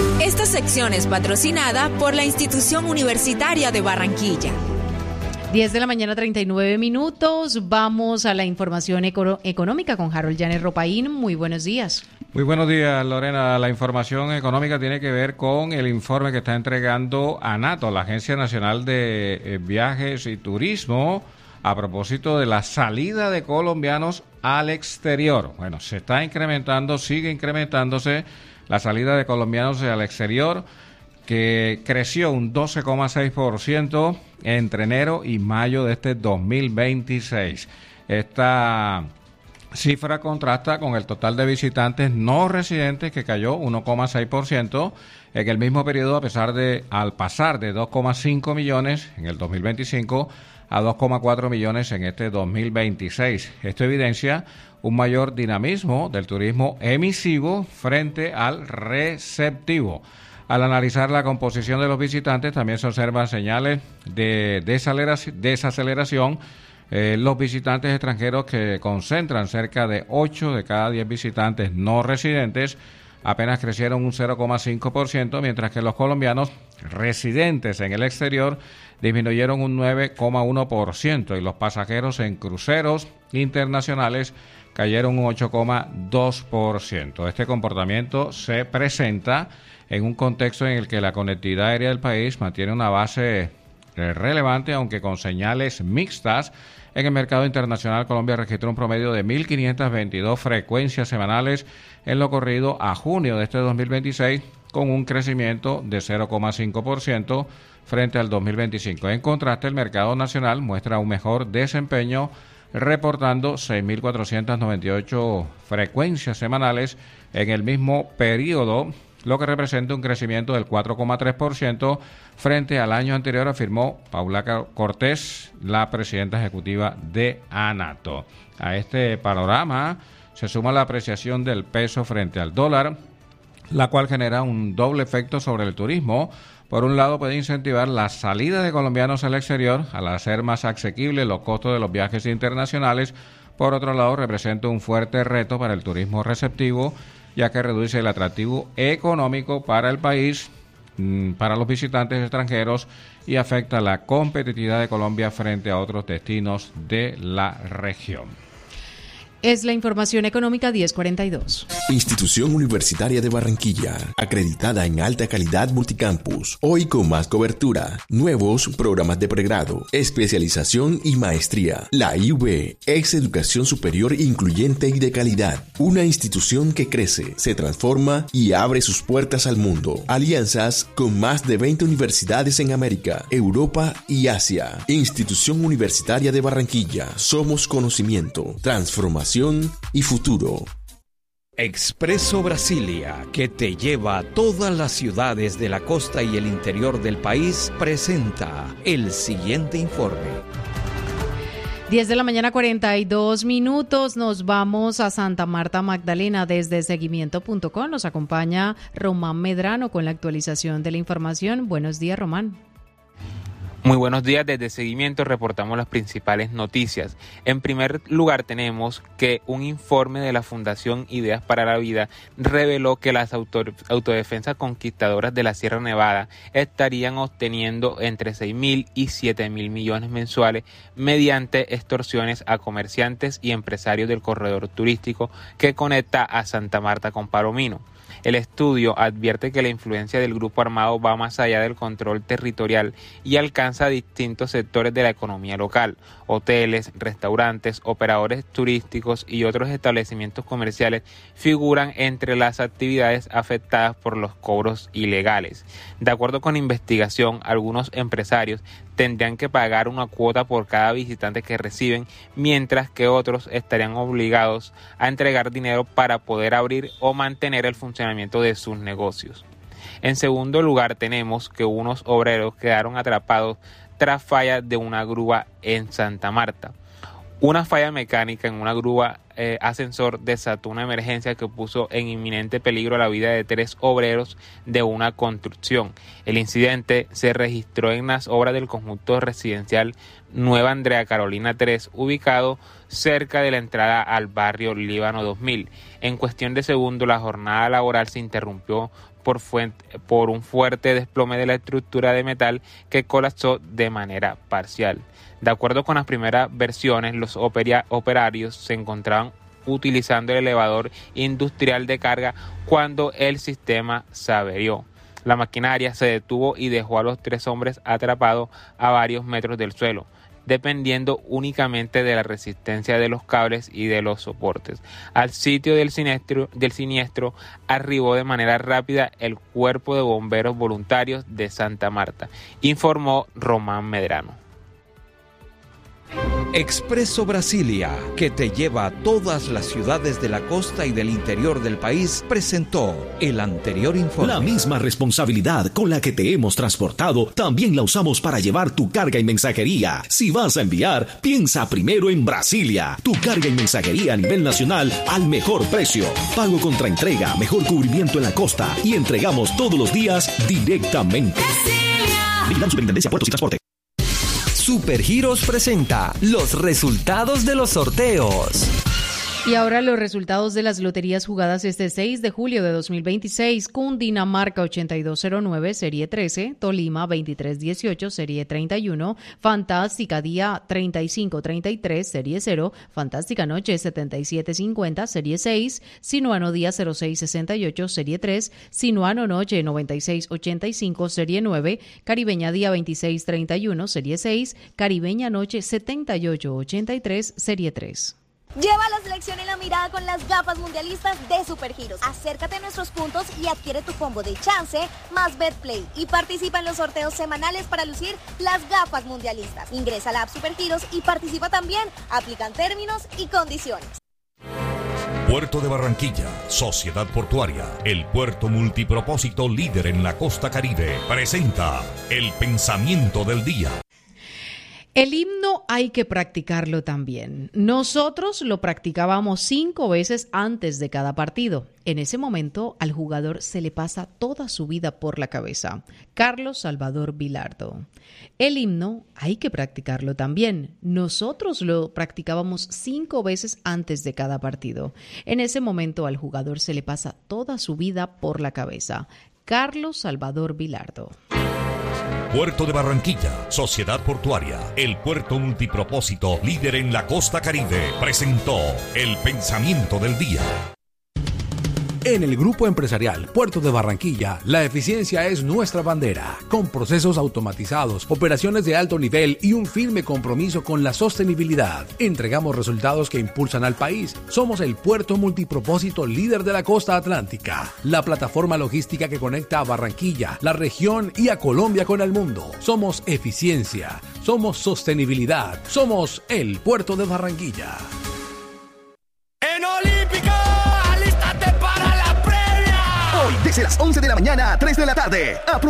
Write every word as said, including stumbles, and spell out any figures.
Esta sección es patrocinada por la Institución Universitaria de Barranquilla. diez de la mañana, treinta y nueve minutos. Vamos a la información eco- económica con Harold Llanes Ropaín. Muy buenos días. Muy buenos días, Lorena. La información económica tiene que ver con el informe que está entregando ANATO, la Agencia Nacional de eh, Viajes y Turismo, a propósito de la salida de colombianos al exterior. Bueno, se está incrementando, sigue incrementándose la salida de colombianos al exterior, que creció un doce coma seis por ciento entre enero y mayo de este dos mil veintiséis. Esta cifra contrasta con el total de visitantes no residentes, que cayó uno coma seis por ciento en el mismo periodo, a pesar de al pasar de dos coma cinco millones en el dos mil veinticinco a dos coma cuatro millones en este dos mil veintiséis. Esto evidencia un mayor dinamismo del turismo emisivo frente al receptivo. Al analizar la composición de los visitantes, también se observan señales de desaceleración, desaceleración eh, los visitantes extranjeros, que concentran cerca de ocho de cada diez visitantes no residentes, apenas crecieron un cero coma cinco por ciento, mientras que los colombianos residentes en el exterior disminuyeron un nueve coma uno por ciento y los pasajeros en cruceros internacionales cayeron un ocho coma dos por ciento. Este comportamiento se presenta en un contexto en el que la conectividad aérea del país mantiene una base relevante, aunque con señales mixtas. En el mercado internacional, Colombia registró un promedio de mil quinientas veintidós frecuencias semanales en lo corrido a junio de este dos mil veintiséis, con un crecimiento de cero coma cinco por ciento frente al dos mil veinticinco. En contraste, el mercado nacional muestra un mejor desempeño, reportando seis mil cuatrocientas noventa y ocho frecuencias semanales en el mismo periodo, lo que representa un crecimiento del cuatro coma tres por ciento frente al año anterior, afirmó Paula Cortés, la presidenta ejecutiva de ANATO. A este panorama se suma la apreciación del peso frente al dólar, la cual genera un doble efecto sobre el turismo. Por un lado, puede incentivar la salida de colombianos al exterior al hacer más asequibles los costos de los viajes internacionales. Por otro lado, representa un fuerte reto para el turismo receptivo, ya que reduce el atractivo económico para el país, para los visitantes extranjeros, y afecta la competitividad de Colombia frente a otros destinos de la región. Es la información económica diez cuarenta y dos. Institución Universitaria de Barranquilla, acreditada en alta calidad multicampus, hoy con más cobertura, nuevos programas de pregrado, especialización y maestría. La I U B es educación superior incluyente y de calidad, una institución que crece, se transforma y abre sus puertas al mundo. Alianzas con más de veinte universidades en América, Europa y Asia. Institución Universitaria de Barranquilla, somos conocimiento, transformación y futuro. Expreso Brasilia, que te lleva a todas las ciudades de la costa y el interior del país, presenta el siguiente informe. diez de la mañana, cuarenta y dos minutos. Nos vamos a Santa Marta Magdalena. Desde seguimiento punto com nos acompaña Román Medrano con la actualización de la información. Buenos días, Román. Muy buenos días, desde Seguimiento reportamos las principales noticias. En primer lugar, tenemos que un informe de la Fundación Ideas para la Vida reveló que las auto, autodefensas conquistadoras de la Sierra Nevada estarían obteniendo entre seis mil y siete mil millones mensuales mediante extorsiones a comerciantes y empresarios del corredor turístico que conecta a Santa Marta con Palomino. El estudio advierte que la influencia del grupo armado va más allá del control territorial y alcanza a distintos sectores de la economía local. Hoteles, restaurantes, operadores turísticos y otros establecimientos comerciales figuran entre las actividades afectadas por los cobros ilegales. De acuerdo con investigación, algunos empresarios tendrían que pagar una cuota por cada visitante que reciben, mientras que otros estarían obligados a entregar dinero para poder abrir o mantener el funcionamiento de sus negocios. En segundo lugar, tenemos que unos obreros quedaron atrapados tras falla de una grúa en Santa Marta. Una falla mecánica en una grúa eh, ascensor desató una emergencia que puso en inminente peligro la vida de tres obreros de una construcción. El incidente se registró en las obras del conjunto residencial Nueva Andrea Carolina tres, ubicado cerca de la entrada al barrio Líbano dos mil. En cuestión de segundos, la jornada laboral se interrumpió por, fuente, por un fuerte desplome de la estructura de metal que colapsó de manera parcial. De acuerdo con las primeras versiones, los opera, operarios se encontraban utilizando el elevador industrial de carga cuando el sistema se averió. La maquinaria se detuvo y dejó a los tres hombres atrapados a varios metros del suelo, dependiendo únicamente de la resistencia de los cables y de los soportes. Al sitio del siniestro, del siniestro arribó de manera rápida el Cuerpo de Bomberos Voluntarios de Santa Marta, informó Román Medrano. Expreso Brasilia, que te lleva a todas las ciudades de la costa y del interior del país, presentó el anterior informe. La misma responsabilidad con la que te hemos transportado, también la usamos para llevar tu carga y mensajería. Si vas a enviar, piensa primero en Brasilia. Tu carga y mensajería a nivel nacional al mejor precio. Pago contra entrega, mejor cubrimiento en la costa y entregamos todos los días directamente. Brasilia. Vigilando Superintendencia Puertos y Transporte. Supergiros presenta los resultados de los sorteos. Y ahora los resultados de las loterías jugadas este seis de julio de dos mil veintiséis. Cundinamarca ochenta y dos cero nueve, serie trece. Tolima veintitrés dieciocho, serie treinta y uno. Fantástica Día treinta y cinco treinta y tres, serie cero. Fantástica Noche setenta y siete cincuenta, serie seis. Sinuano Día cero seis sesenta y ocho, serie tres. Sinuano Noche noventa y seis ochenta y cinco, serie nueve. Caribeña Día veintiséis treinta y uno, serie seis. Caribeña Noche setenta y ocho ochenta y tres, serie tres. Lleva la selección en la mirada con las gafas mundialistas de Supergiros. Acércate a nuestros puntos y adquiere tu combo de chance más Betplay y participa en los sorteos semanales para lucir las gafas mundialistas. Ingresa a la app Supergiros y participa también. Aplican términos y condiciones. Puerto de Barranquilla, Sociedad Portuaria, el puerto multipropósito líder en la costa Caribe, presenta el pensamiento del día. El himno hay que practicarlo también. Nosotros lo practicábamos cinco veces antes de cada partido. En ese momento al jugador se le pasa toda su vida por la cabeza. Carlos Salvador Vilardo. El himno hay que practicarlo también. Nosotros lo practicábamos cinco veces antes de cada partido. En ese momento al jugador se le pasa toda su vida por la cabeza. Carlos Salvador Vilardo. Puerto de Barranquilla, Sociedad Portuaria, el puerto multipropósito líder en la costa Caribe, presentó el pensamiento del día. En el Grupo Empresarial Puerto de Barranquilla, la eficiencia es nuestra bandera. Con procesos automatizados, operaciones de alto nivel y un firme compromiso con la sostenibilidad, entregamos resultados que impulsan al país. Somos el puerto multipropósito líder de la costa atlántica, la plataforma logística que conecta a Barranquilla, la región y a Colombia con el mundo. Somos eficiencia, somos sostenibilidad, somos el Puerto de Barranquilla. En Olímpico, alístate para la previa. Hoy, desde las once de la mañana a tres de la tarde.